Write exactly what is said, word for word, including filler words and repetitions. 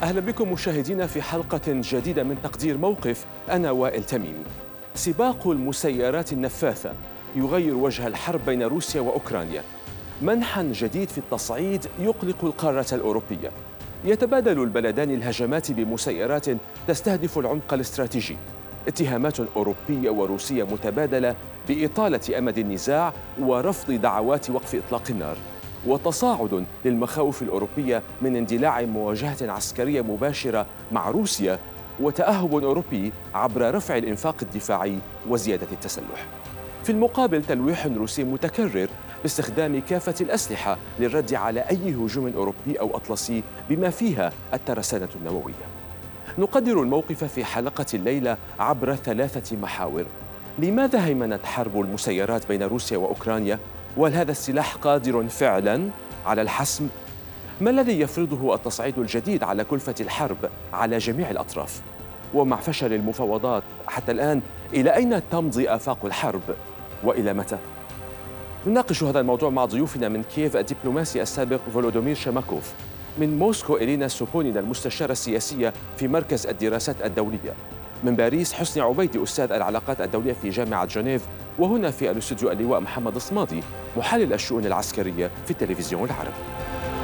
أهلا بكم مشاهدينا في حلقة جديدة من تقدير موقف. أنا وائل تميم. سباق المسيرات النفاثة يغير وجه الحرب بين روسيا وأوكرانيا. منحى جديد في التصعيد يقلق القارة الأوروبية. يتبادل البلدان الهجمات بمسيرات تستهدف العمق الاستراتيجي. اتهامات أوروبية وروسية متبادلة بإطالة أمد النزاع ورفض دعوات وقف إطلاق النار، وتصاعد للمخاوف الأوروبية من اندلاع مواجهة عسكرية مباشرة مع روسيا، وتأهب أوروبي عبر رفع الإنفاق الدفاعي وزيادة التسلح. في المقابل تلويح روسي متكرر باستخدام كافة الأسلحة للرد على أي هجوم أوروبي أو أطلسي بما فيها الترسانة النووية. نقدر الموقف في حلقة الليلة عبر ثلاثة محاور. لماذا هيمنت حرب المسيرات بين روسيا وأوكرانيا؟ وهل هذا السلاح قادر فعلاً على الحسم؟ ما الذي يفرضه التصعيد الجديد على كلفة الحرب على جميع الأطراف؟ ومع فشل المفاوضات حتى الآن، إلى أين تمضي آفاق الحرب؟ وإلى متى؟ نناقش هذا الموضوع مع ضيوفنا من كييف الدبلوماسي السابق فولودومير شماكوف، من موسكو إلينا سوبونينا المستشارة السياسية في مركز الدراسات الدولية، من باريس حسني عبيدي أستاذ العلاقات الدولية في جامعة جنيف، وهنا في الاستوديو اللواء محمد الصمادي محلل الشؤون العسكرية في التلفزيون العربي.